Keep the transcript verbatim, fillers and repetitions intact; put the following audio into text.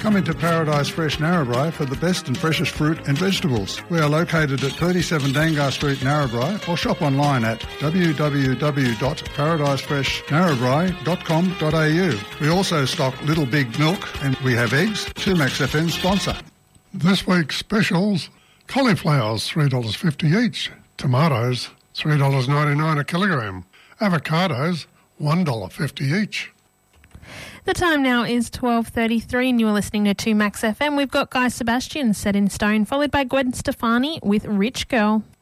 Come into Paradise Fresh Narrabri for the best and freshest fruit and vegetables. We are located at thirty-seven Dangar Street, Narrabri, or shop online at w w w dot paradise fresh narrabri dot com dot a u. We also stock Little Big Milk and we have eggs. two Max F M sponsor. This week's specials: cauliflowers three dollars fifty each, tomatoes three dollars ninety-nine a kilogram, avocados one dollar fifty each. The time now is twelve thirty-three and you're listening to two Max F M. We've got Guy Sebastian, Set in Stone, followed by Gwen Stefani with Rich Girl.